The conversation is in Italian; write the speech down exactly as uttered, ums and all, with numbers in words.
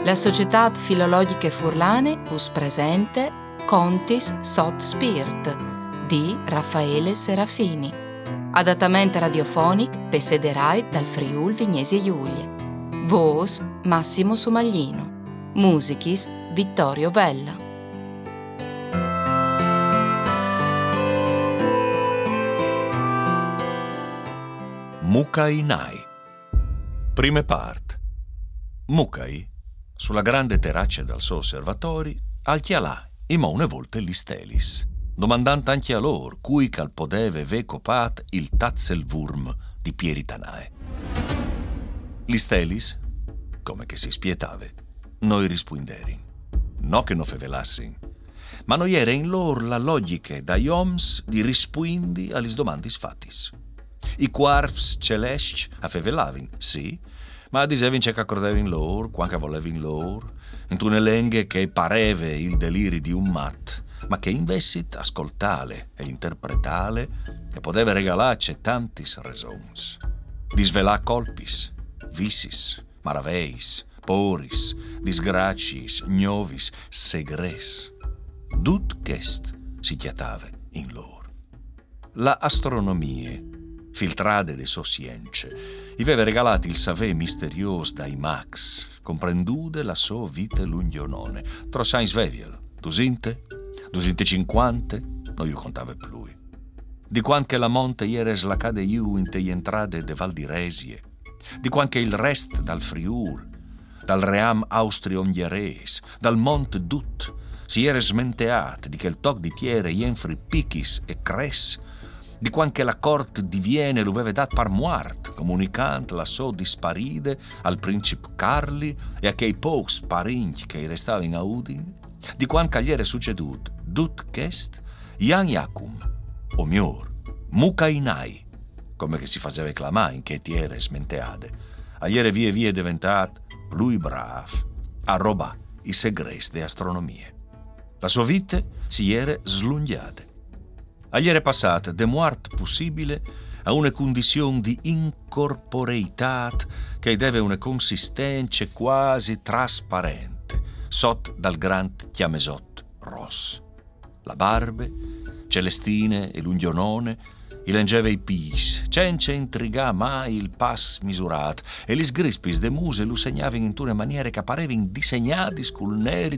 La Società Filologiche Furlane us presente Contis sot Spirt di Raffaele Serafini. Adattamento radiofonico per sederai dal Friul Vignesi Giulie. Voce Massimo Sumaglino. Musichis Vittorio Vella. Mukai Nai. Prime part. Mukai, sulla grande terraccia del suo osservatori, alchialà imò une volte gli stelis, domandant anche a loro cui cal podeve ve copat il Tatzelwurm di Pieritanae. Gli stelis, come che si spietave, noi risponderin, no che no fevelassin, ma noi era in lor la logica da ioms di rispondi alle domandis fatis. I quarps celesti affevelavin, sì, ma disevin che accordevin lor, quanca volevin lor, in une lenghe che pareve il deliri di un mat, ma che invessit ascoltale e interpretale e poteva regalarci tantis resons. Disvelà colpis, vicis, maraveis, poris, disgracis, gnovis, segres. Dut quest si chiatave in lor. La astronomie, filtrade de so scienze, i aveva regalati il saver misterios dai max, comprendude la so vite lungionone, tro sains veviel, dusinte, dusinte cinquante, no io contave plui. Di quan che la monte iere slacade iu in te entrade de Val di Resie, di quan che il rest dal Friul, dal ream austrio-ungheres, dal Mont Dut, si iere smenteat, di che il toc di tiere jenfri pichis e cres, di quan che la corte di Viene lo aveva dat par muart, comunicant la so disparide al princip Carli e a quei pocs parinch che restavano a Udin, di quan che gli era succedut dut quest, Jan Iacum, o mior, Mukai Nai, come che si faceva clamare in che tiere smenteade, agli era vie vie diventat lui brav, a roba i segreti de astronomie. La sua vita si era slunghiata. Agli era passata de muart possibile a una condizione di incorporeitat che deve una consistenza quasi trasparente sotto dal grand chiamesot ros. La barbe, celestine e l'unghionone, i lengeva i pis, senza intrigà mai il pas misurat, e gli sgrispis de muse lo segnaven in una maniera che parevin disegnati col neri